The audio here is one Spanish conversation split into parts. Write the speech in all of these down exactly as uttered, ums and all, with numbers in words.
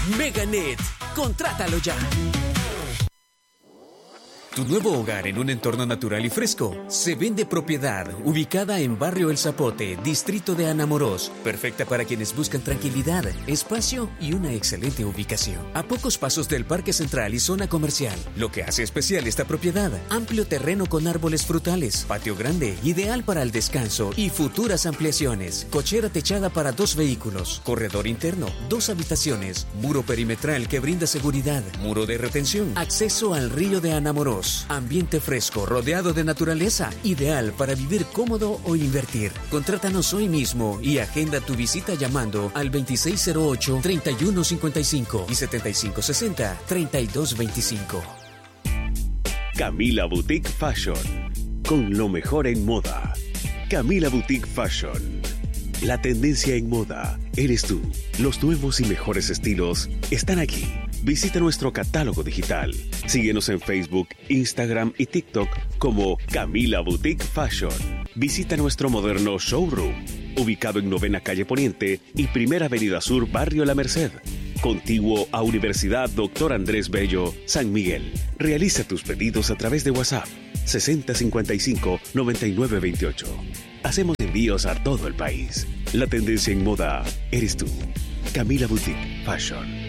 Meganet. Contrátalo ya. Tu nuevo hogar en un entorno natural y fresco. Se vende propiedad, ubicada en Barrio El Zapote, distrito de Anamorós. Perfecta para quienes buscan tranquilidad, espacio y una excelente ubicación. A pocos pasos del Parque Central y zona comercial. Lo que hace especial esta propiedad: amplio terreno con árboles frutales, patio grande, ideal para el descanso y futuras ampliaciones. Cochera techada para dos vehículos, corredor interno, dos habitaciones, muro perimetral que brinda seguridad, muro de retención, acceso al río de Anamorós. Ambiente fresco, rodeado de naturaleza, ideal para vivir cómodo o invertir. Contrátanos hoy mismo y agenda tu visita llamando al veintiséis cero ocho, treinta y uno cincuenta y cinco y setenta y cinco sesenta, treinta y dos veinticinco. Camila Boutique Fashion, con lo mejor en moda. Camila Boutique Fashion. La tendencia en moda eres tú. Los nuevos y mejores estilos están aquí. Visita nuestro catálogo digital. Síguenos en Facebook, Instagram y TikTok como Camila Boutique Fashion. Visita nuestro moderno showroom, ubicado en Novena Calle Poniente y Primera Avenida Sur, Barrio La Merced, contiguo a Universidad Doctor Andrés Bello, San Miguel. Realiza tus pedidos a través de WhatsApp sesenta cincuenta y cinco, noventa y nueve veintiocho. Hacemos envíos a todo el país. La tendencia en moda eres tú. Camila Boutique Fashion.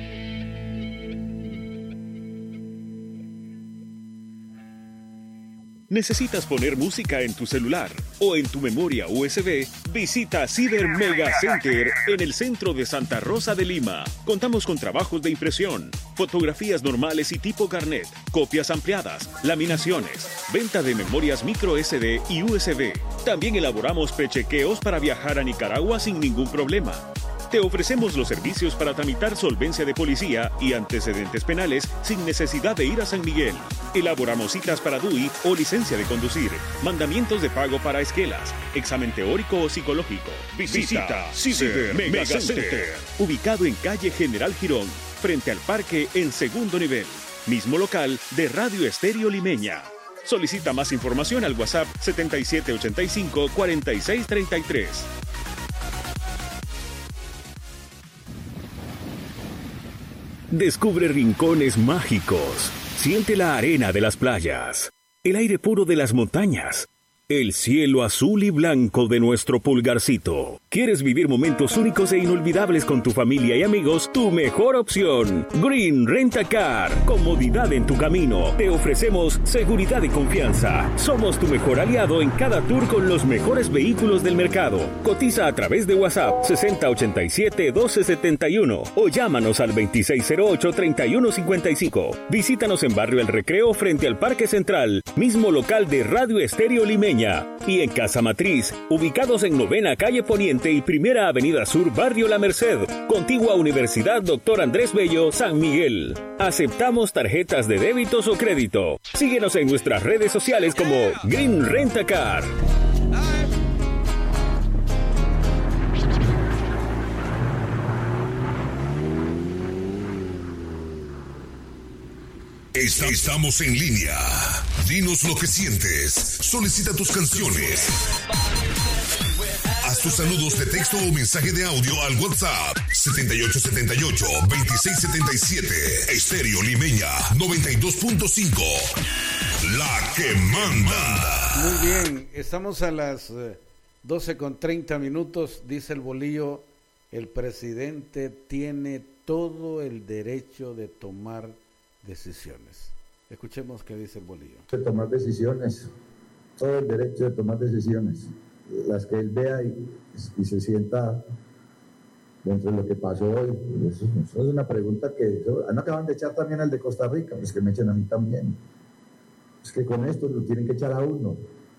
¿Necesitas poner música en tu celular o en tu memoria U S B? Visita Ciber Mega Center en el centro de Santa Rosa de Lima. Contamos con trabajos de impresión, fotografías normales y tipo carnet, copias ampliadas, laminaciones, venta de memorias micro S D y U S B. También elaboramos prechequeos para viajar a Nicaragua sin ningún problema. Te ofrecemos los servicios para tramitar solvencia de policía y antecedentes penales sin necesidad de ir a San Miguel. Elaboramos citas para D U I o licencia de conducir, mandamientos de pago para esquelas, examen teórico o psicológico. Visita Ciber Mega Center, ubicado en calle General Girón, frente al parque en segundo nivel. Mismo local de Radio Estéreo Limeña. Solicita más información al WhatsApp setenta y siete ochenta y cinco, cuarenta y seis treinta y tres. Descubre rincones mágicos. Siente la arena de las playas, el aire puro de las montañas, el cielo azul y blanco de nuestro pulgarcito. ¿Quieres vivir momentos únicos e inolvidables con tu familia y amigos? Tu mejor opción, Green Rent-A-Car. Comodidad en tu camino. Te ofrecemos seguridad y confianza. Somos tu mejor aliado en cada tour con los mejores vehículos del mercado. Cotiza a través de WhatsApp sesenta ochenta y siete, doce setenta y uno o llámanos al veintiséis cero ocho, treinta y uno cincuenta y cinco. Visítanos en Barrio El Recreo frente al Parque Central, mismo local de Radio Estéreo Limeña, y en Casa Matriz, ubicados en Novena Calle Poniente y Primera Avenida Sur, Barrio La Merced, contigua Universidad Doctor Andrés Bello, San Miguel. Aceptamos tarjetas de débitos o crédito. Síguenos en nuestras redes sociales como Green Rent-A-Car. Estamos en línea. Dinos lo que sientes. Solicita tus canciones. Haz tus saludos de texto o mensaje de audio al WhatsApp setenta y ocho setenta y ocho, veintiséis setenta y siete. Estéreo Limeña noventa y dos punto cinco. La que manda. Muy bien, estamos a las doce con treinta minutos. Dice el Bolillo: el presidente tiene todo el derecho de tomar decisiones. Escuchemos qué dice el Bolillo. De tomar decisiones, todo el derecho de tomar decisiones, las que él vea y, y se sienta dentro de lo que pasó hoy. Eso, eso es una pregunta que eso, no acaban de echar también al de Costa Rica, pues que me echen a mí también. Es que con esto lo tienen que echar a uno.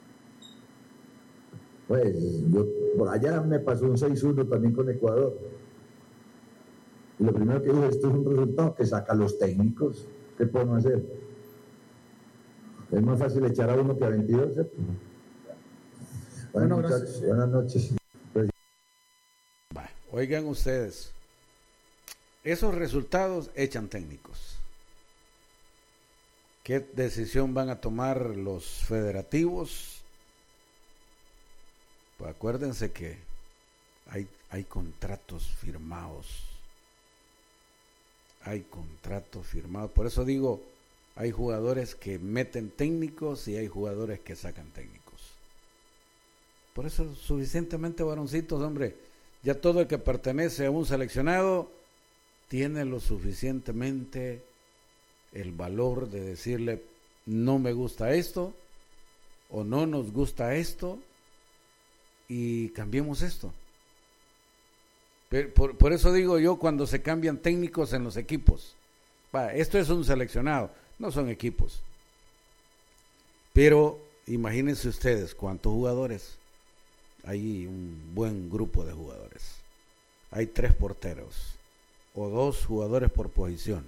Pues yo, por allá me pasó un seis uno también con Ecuador. Y lo primero que dije, esto es un resultado que saca a los técnicos. ¿Qué podemos hacer? Es más fácil echar a uno que a veintidós, ¿cierto? Bueno, bueno, muchachos, buenas noches. Pues... Oigan ustedes, esos resultados echan técnicos. ¿Qué decisión van a tomar los federativos? Pues acuérdense que hay, hay contratos firmados hay contratos firmados. Por eso digo, hay jugadores que meten técnicos y hay jugadores que sacan técnicos. Por eso suficientemente varoncitos, hombre. Ya todo el que pertenece a un seleccionado tiene lo suficientemente el valor de decirle, no me gusta esto, o no nos gusta esto, y cambiemos esto. Por, por, por eso digo yo, cuando se cambian técnicos en los equipos, va, esto es un seleccionado, no son equipos. Pero imagínense ustedes cuántos jugadores. Hay un buen grupo de jugadores. Hay tres porteros o dos jugadores por posición.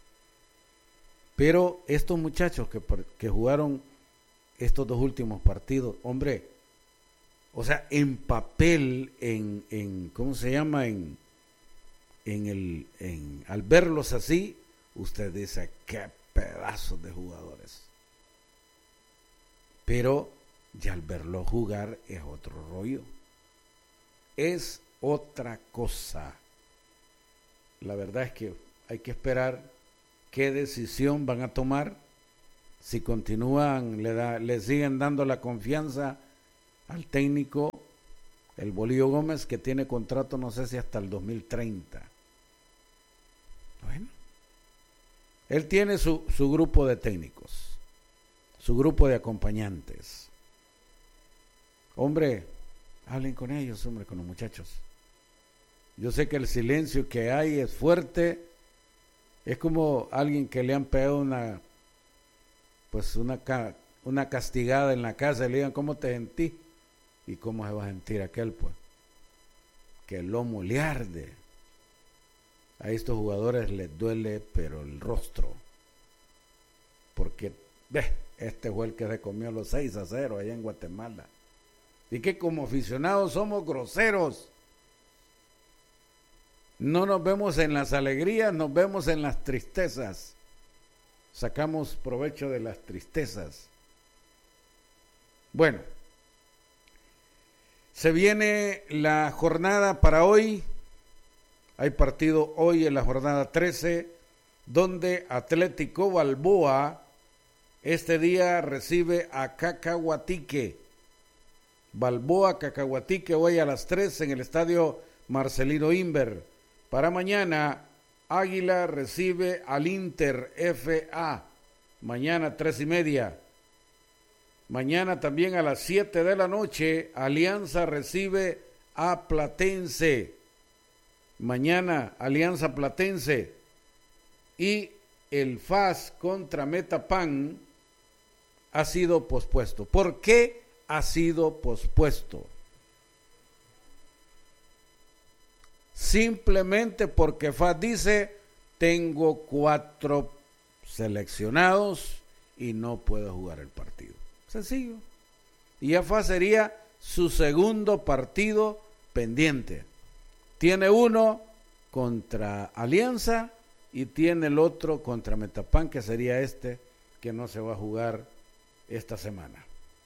Pero estos muchachos que, que jugaron estos dos últimos partidos, hombre, o sea, en papel, en, en ¿cómo se llama? En, en el, en, al verlos así, usted dice, qué pedazos de jugadores. Pero ya al verlo jugar es otro rollo. Es otra cosa. La verdad es que hay que esperar qué decisión van a tomar. Si continúan, le, da, le siguen dando la confianza al técnico, el Bolillo Gómez, que tiene contrato no sé si hasta el dos mil treinta. Bueno, él tiene su, su grupo de técnicos, su grupo de acompañantes. Hombre, hablen con ellos, hombre, con los muchachos. Yo sé que el silencio que hay es fuerte. Es como alguien que le han pegado una, pues una, una castigada en la casa y le digan, ¿cómo te sentís? ¿Y cómo se va a sentir aquel, pues? Que el lomo le arde. A estos jugadores les duele, pero el rostro. Porque, ve, este fue el que se comió los seis a cero allá en Guatemala. Y que como aficionados somos groseros. No nos vemos en las alegrías, nos vemos en las tristezas. Sacamos provecho de las tristezas. Bueno, se viene la jornada para hoy. Hay partido hoy en la jornada trece, donde Atlético Balboa este día recibe a Cacahuatique. Balboa, Cacahuatique, hoy a las tres en el estadio Marcelino Inver. Para mañana, Águila recibe al Inter F A. Mañana, tres y media. Mañana también a las siete de la noche, Alianza recibe a Platense. Mañana, Alianza Platense. Y el F A S contra Metapan ha sido pospuesto. ¿Por qué ha sido pospuesto? Simplemente porque F A S dice, tengo cuatro seleccionados y no puedo jugar el partido. Sencillo. Y F A S sería su segundo partido pendiente. Tiene uno contra Alianza y tiene el otro contra Metapan, que sería este, que no se va a jugar esta semana.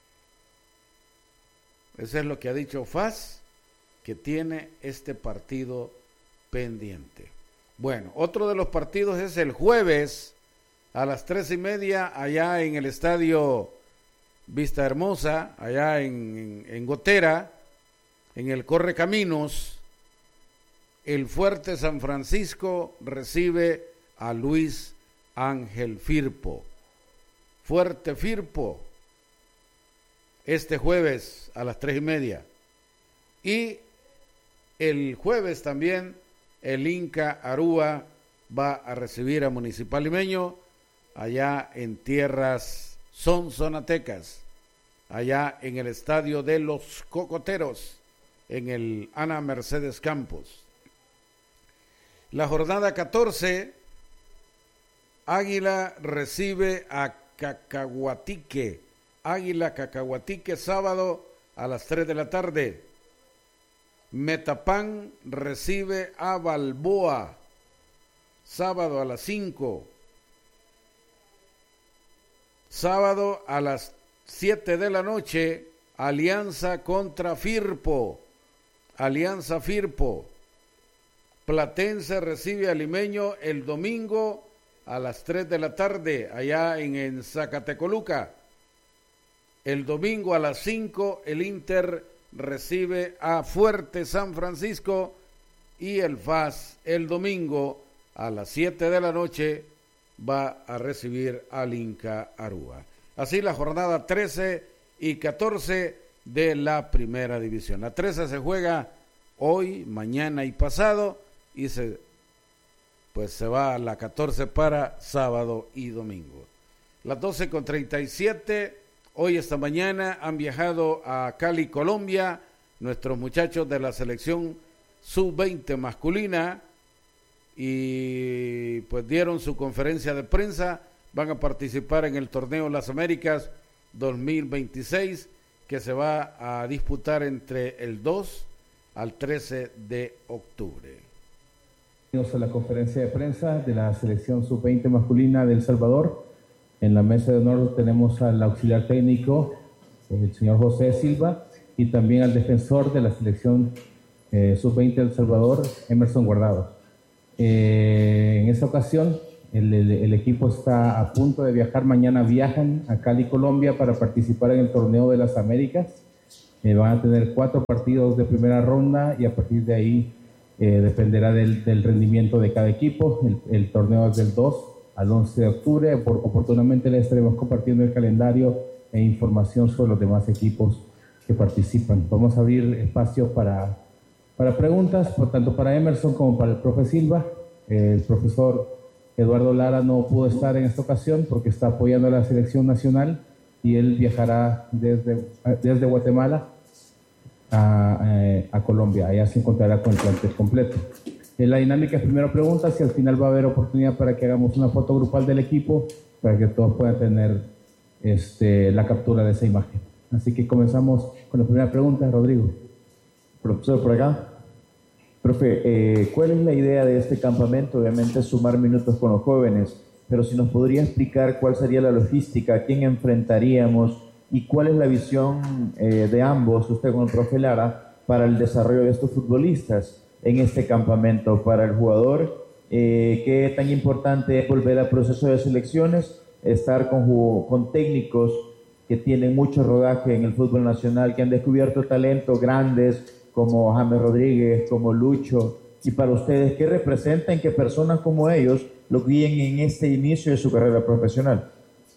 Eso es lo que ha dicho F A S, que tiene este partido pendiente. Bueno, otro de los partidos es el jueves a las tres y media allá en el estadio Vista Hermosa, allá en, en, en Gotera, en el Correcaminos. El Fuerte San Francisco recibe a Luis Ángel Firpo. Fuerte Firpo, este jueves a las tres y media. Y el jueves también el Inca Aruba va a recibir a Municipal Limeño allá en tierras sonsonatecas, allá en el estadio de los Cocoteros, en el Ana Mercedes Campos. La jornada catorce, Águila recibe a Cacahuatique. Águila Cacahuatique, sábado a las tres de la tarde. Metapan recibe a Balboa, sábado a las cinco. Sábado a las siete de la noche, Alianza contra Firpo. Alianza Firpo. Platense recibe a Limeño el domingo a las tres de la tarde, allá en, en Zacatecoluca. El domingo a las cinco, el Inter recibe a Fuerte San Francisco y el F A S el domingo a las siete de la noche va a recibir al Inca Aruba. Así la jornada trece y catorce de la primera división. La trece se juega hoy, mañana y pasado y se, pues se va a la catorce para sábado y domingo. Las doce con treinta y siete, hoy esta mañana han viajado a Cali, Colombia, nuestros muchachos de la selección sub veinte masculina y pues dieron su conferencia de prensa. Van a participar en el torneo Las Américas dos mil veintiséis que se va a disputar entre el dos al trece de octubre. A la conferencia de prensa de la selección sub veinte masculina de El Salvador. En la mesa de honor tenemos al auxiliar técnico, el señor José Silva, y también al defensor de la selección eh, sub veinte de El Salvador, Emerson Guardado. Eh, en esta ocasión, el, el, el equipo está a punto de viajar. Mañana viajan a Cali, Colombia, para participar en el torneo de las Américas. Eh, van a tener cuatro partidos de primera ronda y a partir de ahí eh, dependerá del, del rendimiento de cada equipo. El, el torneo es del dos al once de octubre. Por, oportunamente les estaremos compartiendo el calendario e información sobre los demás equipos que participan. Vamos a abrir espacio para, para preguntas, por tanto para Emerson como para el profe Silva. Eh, el profesor Eduardo Lara no pudo estar en esta ocasión porque está apoyando a la selección nacional y él viajará desde, desde Guatemala a, a, a Colombia. Allá se encontrará con el plantel completo. En la dinámica es primero preguntas y al final va a haber oportunidad para que hagamos una foto grupal del equipo para que todos puedan tener este, la captura de esa imagen. Así que comenzamos con la primera pregunta, Rodrigo. Profesor, por acá. Profe, eh, ¿cuál es la idea de este campamento? Obviamente sumar minutos con los jóvenes, pero si nos podría explicar cuál sería la logística, a quién enfrentaríamos y cuál es la visión eh, de ambos, usted con el profe Lara, para el desarrollo de estos futbolistas en este campamento. Para el jugador, eh, qué tan importante es volver al proceso de selecciones, estar con, con técnicos que tienen mucho rodaje en el fútbol nacional, que han descubierto talentos grandes como James Rodríguez, como Lucho, y para ustedes, ¿qué representan que personas como ellos lo guíen en este inicio de su carrera profesional?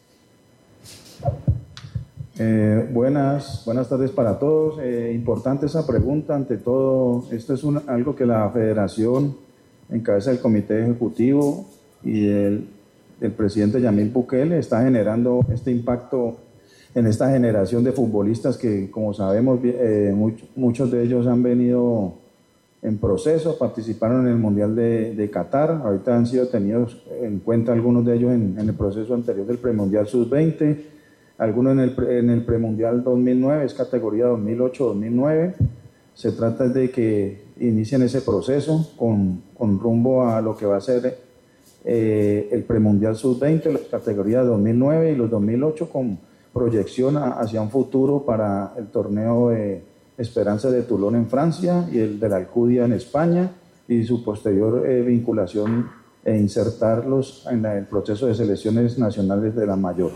Eh, buenas, buenas tardes para todos. Eh, importante esa pregunta. Ante todo, esto es un, algo que la Federación, en cabeza del Comité Ejecutivo y el, el presidente Yamil Bukele, está generando este impacto en esta generación de futbolistas que, como sabemos, eh, much, muchos de ellos han venido en proceso, participaron en el Mundial de, de Qatar, ahorita han sido tenidos en cuenta algunos de ellos en, en el proceso anterior del Premundial sub veinte, algunos en el, en el Premundial dos mil nueve, es categoría dos mil ocho dos mil nueve. Se trata de que inicien ese proceso con, con rumbo a lo que va a ser eh, el Premundial sub veinte, las categorías dos mil nueve y los dos mil ocho, con proyección hacia un futuro para el torneo de Esperanza de Toulon en Francia y el de la Alcudia en España, y su posterior eh, vinculación e insertarlos en la, el proceso de selecciones nacionales de la mayor.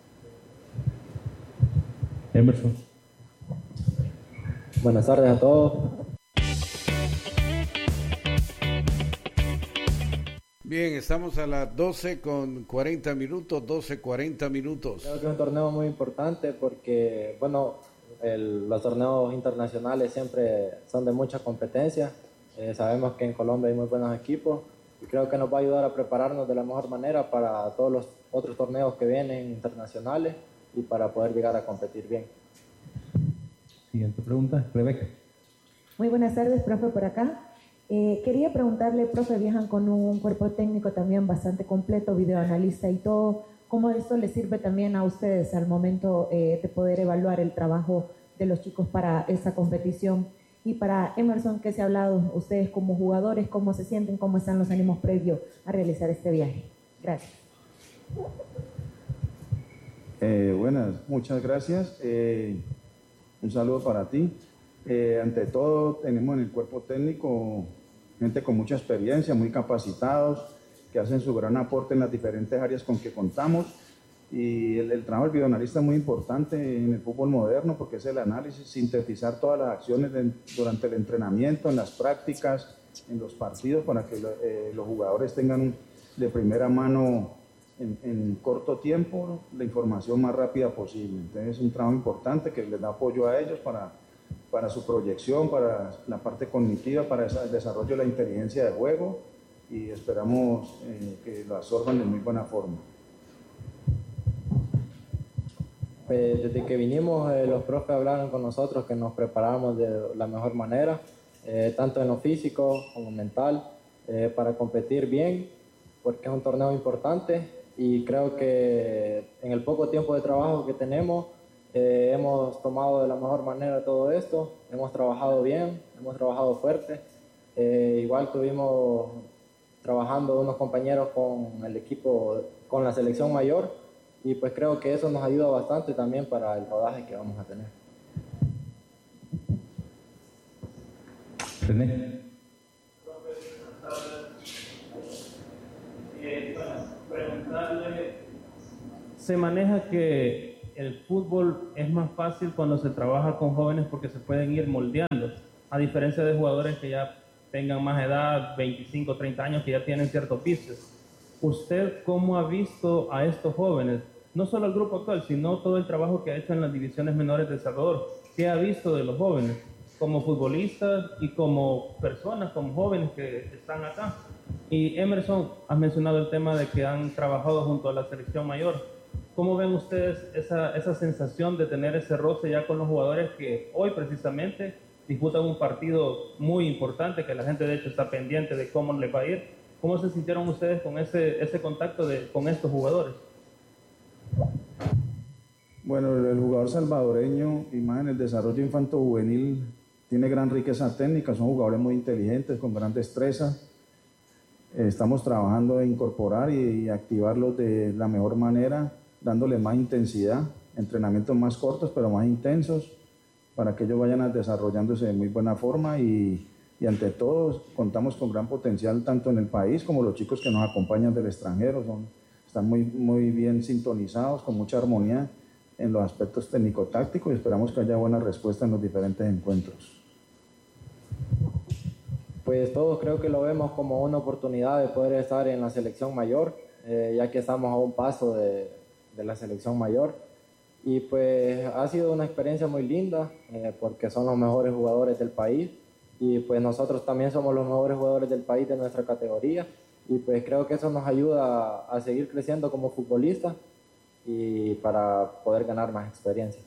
Emerson. Buenas tardes a todos. Bien, estamos a las doce con cuarenta minutos, doce cuarenta minutos. Creo que es un torneo muy importante porque, bueno, el, los torneos internacionales siempre son de mucha competencia. Eh, sabemos que en Colombia hay muy buenos equipos y creo que nos va a ayudar a prepararnos de la mejor manera para todos los otros torneos que vienen internacionales y para poder llegar a competir bien. Siguiente pregunta, Rebeca. Muy buenas tardes, profe, por acá. Eh, quería preguntarle, profe, viajan con un cuerpo técnico también bastante completo, videoanalista y todo. ¿Cómo esto les sirve también a ustedes al momento eh, de poder evaluar el trabajo de los chicos para esta competición? Y para Emerson, ¿qué se ha hablado? Ustedes como jugadores, ¿cómo se sienten? ¿Cómo están los ánimos previos a realizar este viaje? Gracias. Eh, buenas, muchas gracias. Eh, un saludo para ti. Eh, ante todo, tenemos en el cuerpo técnico gente con mucha experiencia, muy capacitados, que hacen su gran aporte en las diferentes áreas con que contamos. Y el, el trabajo del videoanalista es muy importante en el fútbol moderno porque es el análisis, sintetizar todas las acciones de, durante el entrenamiento, en las prácticas, en los partidos, para que lo, eh, los jugadores tengan de primera mano en, en corto tiempo la información más rápida posible. Entonces es un trabajo importante que les da apoyo a ellos para, para su proyección, para la parte cognitiva, para el desarrollo de la inteligencia de juego, y esperamos eh, que lo absorban de muy buena forma. Pues desde que vinimos, eh, los profes hablaron con nosotros que nos preparamos de la mejor manera, eh, tanto en lo físico como mental, eh, para competir bien, porque es un torneo importante y creo que en el poco tiempo de trabajo que tenemos, eh, hemos tomado de la mejor manera todo esto, hemos trabajado bien, hemos trabajado fuerte, eh, igual tuvimos trabajando unos compañeros con el equipo, con la selección mayor, y pues creo que eso nos ayuda bastante también para el rodaje que vamos a tener. René. Eh, para preguntarle, se maneja que el fútbol es más fácil cuando se trabaja con jóvenes porque se pueden ir moldeando, a diferencia de jugadores que ya tengan más edad, veinticinco, treinta años, que ya tienen ciertos vicios. ¿Usted cómo ha visto a estos jóvenes? No solo el grupo actual, sino todo el trabajo que ha hecho en las divisiones menores de El Salvador. ¿Qué ha visto de los jóvenes como futbolistas y como personas, como jóvenes que están acá? Y Emerson, has mencionado el tema de que han trabajado junto a la selección mayor. ¿Cómo ven ustedes esa, esa sensación de tener ese roce ya con los jugadores que hoy precisamente disputan un partido muy importante, que la gente de hecho está pendiente de cómo les va a ir? ¿Cómo se sintieron ustedes con ese, ese contacto de, con estos jugadores? Bueno, el jugador salvadoreño, y más en el desarrollo infanto-juvenil, tiene gran riqueza técnica, son jugadores muy inteligentes, con gran destreza. Estamos trabajando en incorporar y, y activarlos de la mejor manera, dándoles más intensidad, entrenamientos más cortos pero más intensos, para que ellos vayan desarrollándose de muy buena forma y, y ante todo contamos con gran potencial tanto en el país como los chicos que nos acompañan del extranjero, son, están muy, muy bien sintonizados, con mucha armonía en los aspectos técnico-tácticos y esperamos que haya buena respuesta en los diferentes encuentros. Pues todos creo que lo vemos como una oportunidad de poder estar en la selección mayor, eh, ya que estamos a un paso de, de la selección mayor. Y pues ha sido una experiencia muy linda, eh, porque son los mejores jugadores del país. Y pues nosotros también somos los mejores jugadores del país de nuestra categoría. Y pues creo que eso nos ayuda a, a seguir creciendo como futbolistas y para poder ganar más experiencia.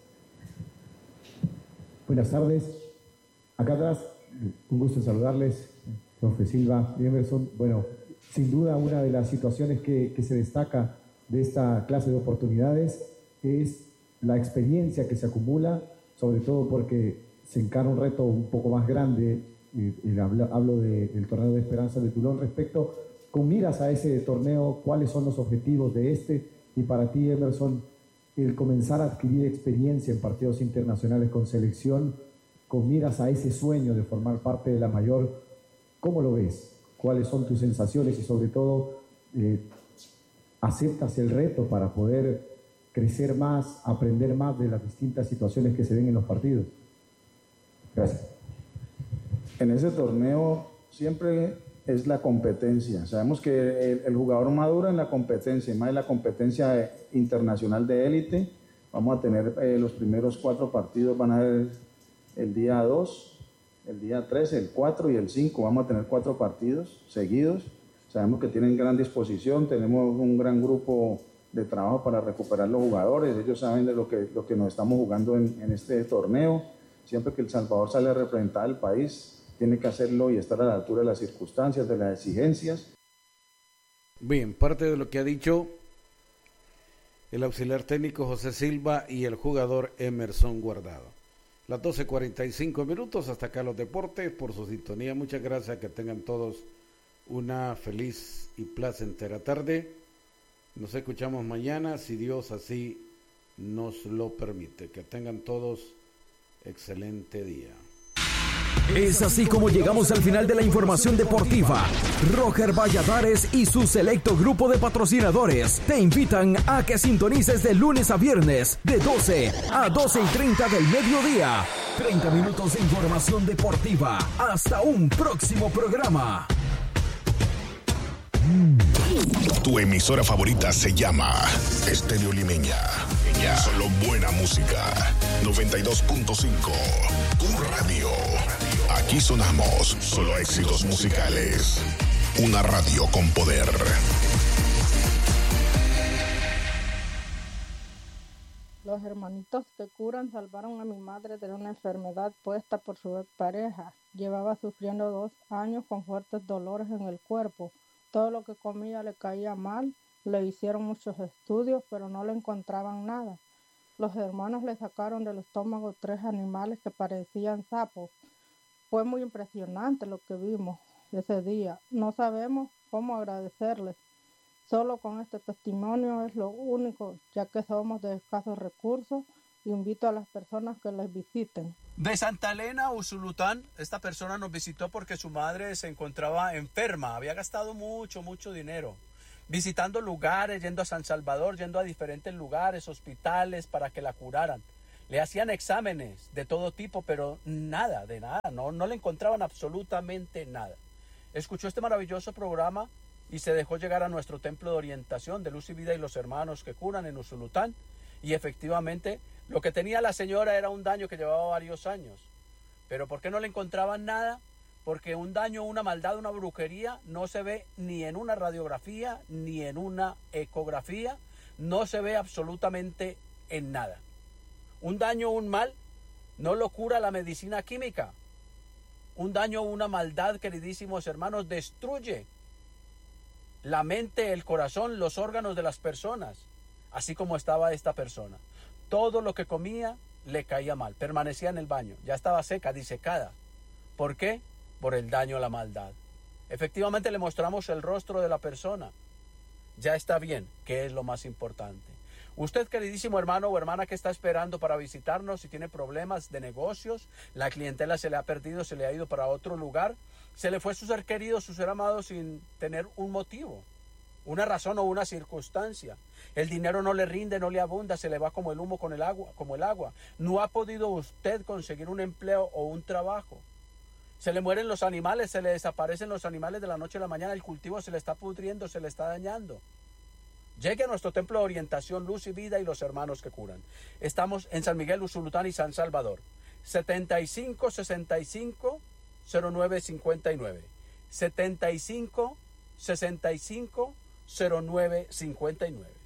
Buenas tardes. Acá atrás, un gusto en saludarles, profe Silva y Emerson. Bueno, sin duda una de las situaciones que, que se destaca de esta clase de oportunidades es la experiencia que se acumula, sobre todo porque se encara un reto un poco más grande, eh, eh, hablo, hablo de, del torneo de Esperanza de Tulón. Respecto, con miras a ese torneo, ¿cuáles son los objetivos de este? Y para ti, Emerson, el comenzar a adquirir experiencia en partidos internacionales con selección, con miras a ese sueño de formar parte de la mayor, ¿cómo lo ves? ¿Cuáles son tus sensaciones? Y sobre todo, eh, ¿aceptas el reto para poder crecer más, aprender más de las distintas situaciones que se ven en los partidos? Gracias. En ese torneo siempre es la competencia. Sabemos que el, el jugador madura en la competencia, y más en la competencia internacional de élite. Vamos a tener eh, los primeros cuatro partidos, van a ser el día dos, el día tres, el cuatro y el cinco. Vamos a tener cuatro partidos seguidos. Sabemos que tienen gran disposición, tenemos un gran grupo de trabajo para recuperar los jugadores. Ellos saben de lo que, lo que nos estamos jugando en, en este torneo. Siempre que El Salvador sale a representar al país, tiene que hacerlo y estar a la altura de las circunstancias, de las exigencias. Bien, parte de lo que ha dicho el auxiliar técnico José Silva y el jugador Emerson Guardado. Las doce cuarenta y cinco minutos, hasta acá los deportes, por su sintonía. Muchas gracias, que tengan todos una feliz y placentera tarde. Nos escuchamos mañana, si Dios así nos lo permite. Que tengan todos excelente día. Es así como llegamos al final de la información deportiva. Roger Valladares y su selecto grupo de patrocinadores te invitan a que sintonices de lunes a viernes de doce a doce y treinta del mediodía. treinta minutos de información deportiva. Hasta un próximo programa. Tu emisora favorita se llama Estéreo Limeña. Solo buena música. noventa y dos punto cinco. Tu radio. Aquí sonamos solo éxitos musicales. Una radio con poder. Los hermanitos que curan salvaron a mi madre de una enfermedad puesta por su pareja. Llevaba sufriendo dos años con fuertes dolores en el cuerpo. Todo lo que comía le caía mal. Le hicieron muchos estudios, pero no le encontraban nada. Los hermanos le sacaron del estómago tres animales que parecían sapos. Fue muy impresionante lo que vimos ese día. No sabemos cómo agradecerles. Solo con este testimonio es lo único, ya que somos de escasos recursos. Invito a las personas que les visiten. De Santa Elena, Usulután, esta persona nos visitó porque su madre se encontraba enferma. Había gastado mucho, mucho dinero visitando lugares, yendo a San Salvador, yendo a diferentes lugares, hospitales, para que la curaran. Le hacían exámenes de todo tipo, pero nada, de nada, no, no le encontraban absolutamente nada. Escuchó este maravilloso programa y se dejó llegar a nuestro templo de orientación de Luz y Vida y los hermanos que curan en Usulután. Y efectivamente, lo que tenía la señora era un daño que llevaba varios años. ¿Pero por qué no le encontraban nada? Porque un daño, una maldad, una brujería no se ve ni en una radiografía, ni en una ecografía, no se ve absolutamente en nada. Un daño o un mal no lo cura la medicina química. Un daño o una maldad, queridísimos hermanos, destruye la mente, el corazón, los órganos de las personas, así como estaba esta persona. Todo lo que comía le caía mal, permanecía en el baño, ya estaba seca, disecada. ¿Por qué? Por el daño a la maldad. Efectivamente le mostramos el rostro de la persona. Ya está bien, que es lo más importante. Usted, queridísimo hermano o hermana que está esperando para visitarnos, si tiene problemas de negocios, la clientela se le ha perdido, se le ha ido para otro lugar, se le fue su ser querido, su ser amado sin tener un motivo, una razón o una circunstancia. El dinero no le rinde, no le abunda, se le va como el humo con el agua, como el agua. No ha podido usted conseguir un empleo o un trabajo. Se le mueren los animales, se le desaparecen los animales de la noche a la mañana, el cultivo se le está pudriendo, se le está dañando. Llegue a nuestro templo de orientación, Luz y Vida y los hermanos que curan. Estamos en San Miguel, Usulután y San Salvador. setenta y cinco sesenta y cinco cero nueve cincuenta y nueve. setenta y cinco sesenta y cinco cero nueve cincuenta y nueve.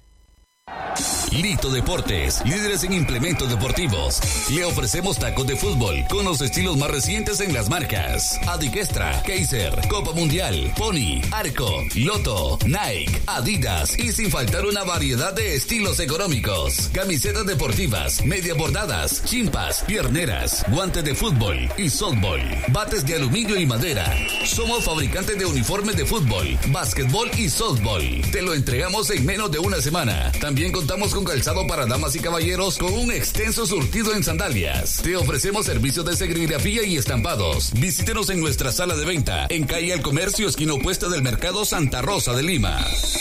Lito Deportes, líderes en implementos deportivos. Le ofrecemos tacos de fútbol con los estilos más recientes en las marcas Adiquestra, Kaiser, Copa Mundial, Pony, Arco, Loto, Nike, Adidas y sin faltar una variedad de estilos económicos. Camisetas deportivas, medias bordadas, chimpas, pierneras, guantes de fútbol y softball, bates de aluminio y madera. Somos fabricantes de uniformes de fútbol, básquetbol y softball. Te lo entregamos en menos de una semana. También contamos con calzado para damas y caballeros con un extenso surtido en sandalias. Te ofrecemos servicios de serigrafía y estampados. Visítenos en nuestra sala de venta en calle El Comercio, esquina opuesta del Mercado Santa Rosa de Lima.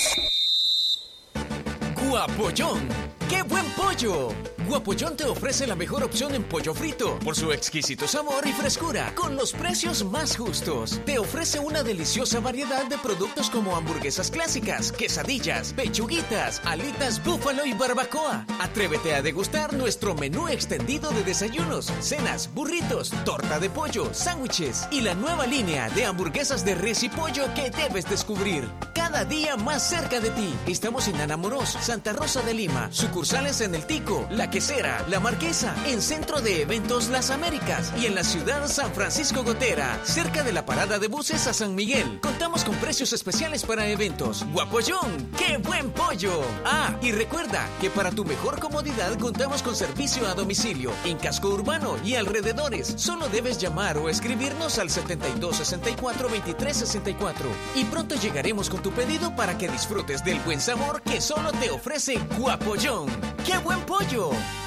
Guapollón, ¡qué buen pollo! Guapollón te ofrece la mejor opción en pollo frito por su exquisito sabor y frescura con los precios más justos. Te ofrece una deliciosa variedad de productos como hamburguesas clásicas, quesadillas, pechuguitas, alitas búfalo y barbacoa. Atrévete a degustar nuestro menú extendido de desayunos, cenas, burritos, torta de pollo, sándwiches y la nueva línea de hamburguesas de res y pollo que debes descubrir. Cada día más cerca de ti. Estamos en Anamoros, Santa Rosa de Lima, sucursales en El Tico, La Quesera, La Marquesa, en Centro de Eventos Las Américas y en la ciudad San Francisco Gotera, cerca de la parada de buses a San Miguel. Contamos con precios especiales para eventos. Guapollón, ¡qué buen pollo! Ah, y recuerda que para tu mejor comodidad contamos con servicio a domicilio en Casco Urbano y alrededores. Solo debes llamar o escribirnos al setenta y dos sesenta y cuatro veintitrés sesenta y cuatro y pronto llegaremos con tu pedido para que disfrutes del buen sabor que solo te ofrece Guapollón. ¡Qué buen pollo!